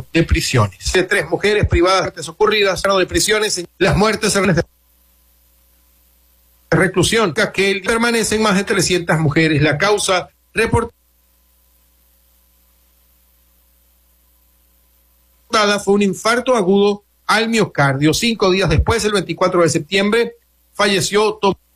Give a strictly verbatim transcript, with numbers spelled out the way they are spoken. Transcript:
Nacional de Prisiones. De tres mujeres privadas de muertes ocurridas de prisiones, las muertes en de reclusión, que permanecen más de trescientas mujeres. La causa reportada fue un infarto agudo al miocardio. Cinco días después, el veinticuatro de septiembre, falleció Tomás